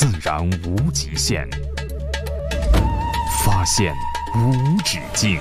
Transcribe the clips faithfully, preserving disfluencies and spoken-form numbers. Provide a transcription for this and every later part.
自然无极限，发现无止境。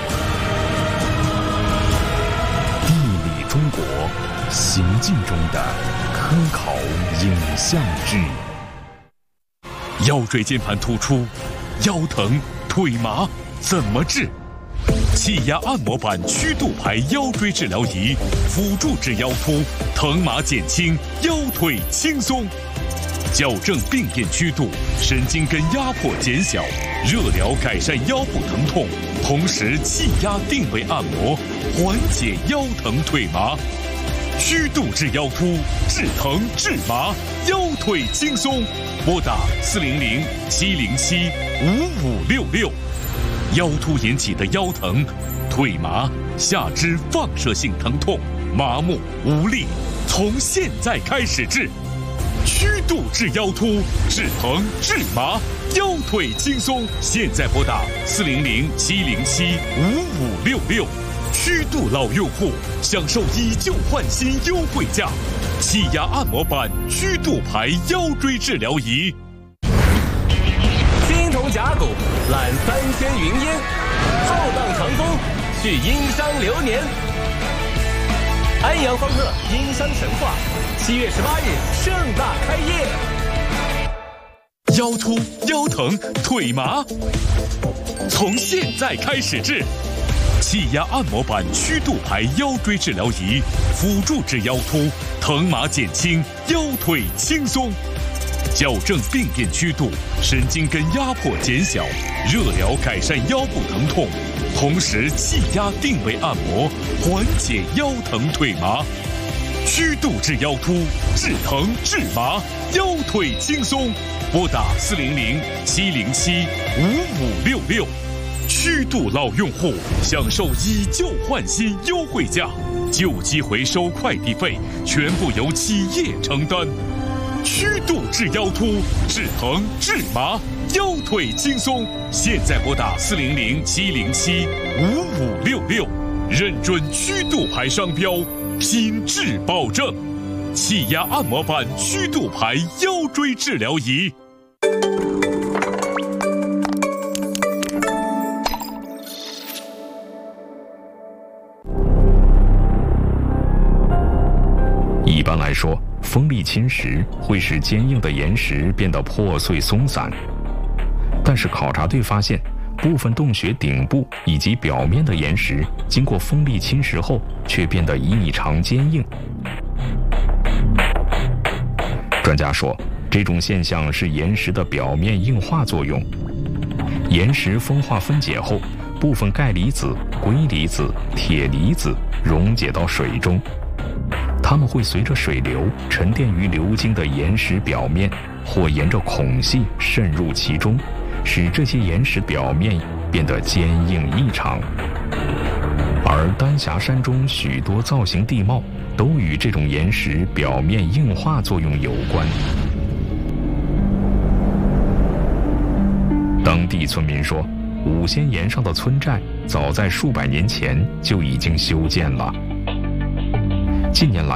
地理中国，行进中的科考影像志。 腰椎间盘突出，腰疼、腿麻怎么治？气压按摩板曲度排腰椎治疗仪，辅助治腰突，疼麻减轻，腰腿轻松。矫正病变曲度，神经根压迫减小，热疗改善腰部疼痛，同时气压定位按摩，缓解腰疼腿麻。曲度治腰突，治疼治麻，腰腿轻松。拨打四零零七零七五五六六。腰突引起的腰疼、腿麻、下肢放射性疼痛、麻木无力，从现在开始治。曲度治腰突，治疼治麻，腰腿轻松。现在拨打四零零七零七五五六六。曲度老用户享受以旧换新优惠价，气压按摩板曲度排腰椎治疗仪。 青铜甲骨揽三千云烟，浩荡长风续殷商流年。安阳方鹤殷商神话，七月十八日盛大开业。 腰突、腰疼、腿麻，从现在开始治。气压按摩板曲度排腰椎治疗仪，辅助治腰突，疼麻减轻，腰腿轻松。矫正病变曲度，神经根压迫减小，热疗改善腰部疼痛，同时气压定位按摩，缓解腰疼腿麻。曲度治腰突，治疼治麻，腰腿轻松。拨打四零零七零七五五六六。曲度老用户享受以旧换新优惠价，旧机回收快递费全部由企业承担。曲度治腰突，治疼治麻，腰腿轻松。现在拨打四零零七零七五五六六，认准曲度牌商标，品质保证。气压按摩板曲度牌腰椎治疗仪。 一般来说，风力侵蚀会使坚硬的岩石变得破碎松散，但是考察队发现，部分洞穴顶部以及表面的岩石经过风力侵蚀后，却变得异常坚硬。专家说，这种现象是岩石的表面硬化作用。岩石风化分解后，部分钙离子、硅离子、铁离子溶解到水中。它们会随着水流沉淀于流经的岩石表面，或沿着孔隙渗入其中，使这些岩石表面变得坚硬异常。而丹霞山中许多造型地貌都与这种岩石表面硬化作用有关。当地村民说，五仙岩上的村寨早在数百年前就已经修建了。近年来